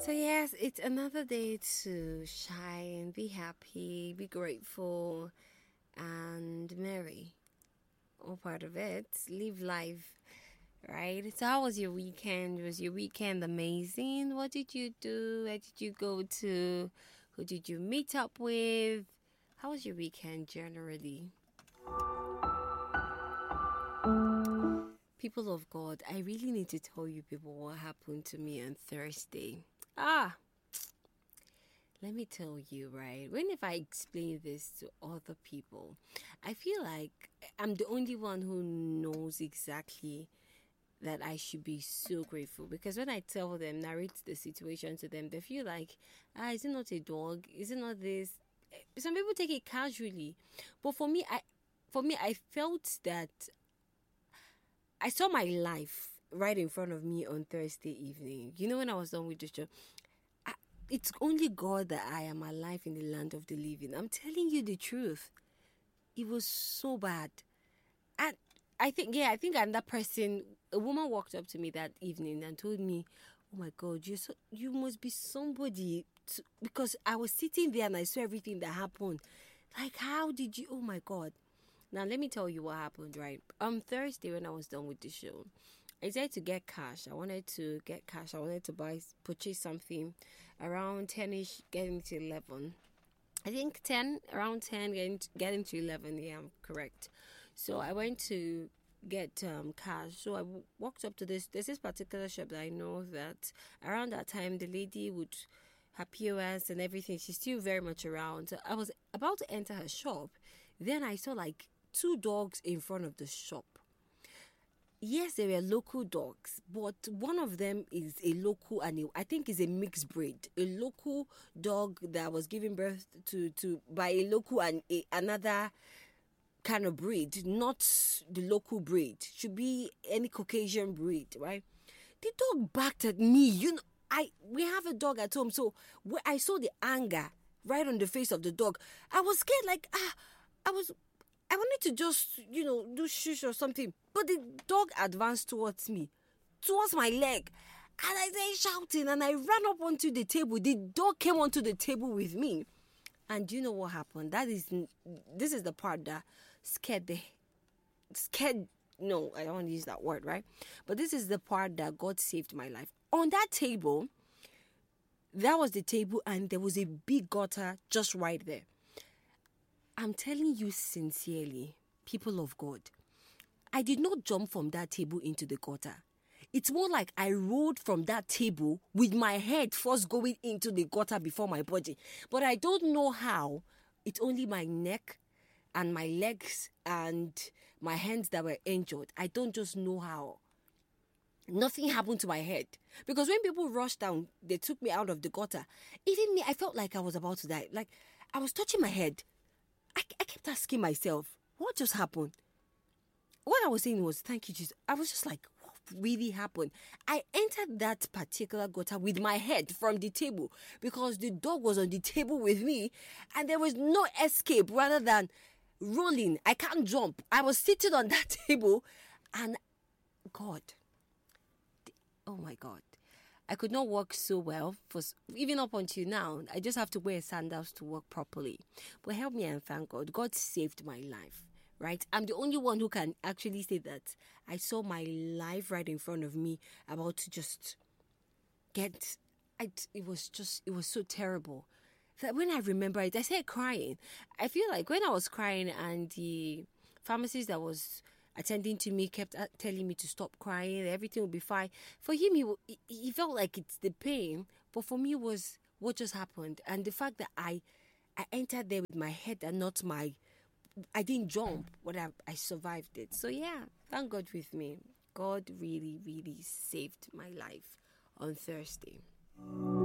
So yes, it's another day to shine, be happy, be grateful, and merry. All part of it. Live life, right? So how was your weekend? Was your weekend amazing? What did you do? Where did you go to? Who did you meet up with? How was your weekend generally? People of God, I really need to tell you people what happened to me on Thursday. Let me tell you, right? If I explain this to other people, I feel like I'm the only one who knows exactly that I should be so grateful. Because when I tell them, narrate the situation to them, they feel like, is it not a dog? Is it not this? Some people take it casually. But for me, I felt that I saw my life right in front of me on Thursday evening. You know, when I was done with the show, it's only God that I am alive in the land of the living. I'm telling you the truth. It was so bad. And I think another person, a woman walked up to me that evening and told me, oh my God, you must be somebody. Because I was sitting there and I saw everything that happened. Like, how did you, oh my God. Now, let me tell you what happened, right? Thursday when I was done with the show, I decided to get cash. I wanted to get cash. I wanted to purchase something around 10ish, getting to 11. I think 10, around 10, getting to 11. Yeah, I'm correct. So I went to get cash. So I walked up to there's this particular shop that I know that around that time the lady would, her POS and everything, she's still very much around. So I was about to enter her shop. Then I saw like 2 dogs in front of the shop. Yes, they were local dogs, but one of them is a local and I think is a mixed breed. A local dog that was given birth to by a local and another kind of breed, not the local breed. Should be any Caucasian breed, right? The dog barked at me. We have a dog at home, so when I saw the anger right on the face of the dog, I was scared. Like I wanted to just, do shush or something. But the dog advanced towards me, towards my leg. And I started shouting and I ran up onto the table. The dog came onto the table with me. And do you know what happened? This is the part that no, I don't want to use that word, right? But this is the part that God saved my life. On that table, that was the table and there was a big gutter just right there. I'm telling you sincerely, people of God, I did not jump from that table into the gutter. It's more like I rolled from that table with my head first going into the gutter before my body. But I don't know how. It's only my neck and my legs and my hands that were injured. I don't just know how. Nothing happened to my head. Because when people rushed down, they took me out of the gutter. Even me, I felt like I was about to die. Like, I was touching my head. I kept asking myself, what just happened? What I was saying was, thank you, Jesus. I was just like, what really happened? I entered that particular gutter with my head from the table because the dog was on the table with me and there was no escape rather than rolling. I can't jump. I was sitting on that table and God, oh my God. I could not walk so well, even up until now. I just have to wear sandals to walk properly. But help me and thank God. God saved my life, right? I'm the only one who can actually say that I saw my life right in front of me about to just it was so terrible. That when I remember it, I started crying. I feel like when I was crying and the pharmacist that was attending to me kept telling me to stop crying, everything will be fine. For him, he felt like it's the pain, but for me, it was what just happened. And the fact that I entered there with my head and not I didn't jump, but I survived it. So yeah, thank God with me. God really, really saved my life on Thursday.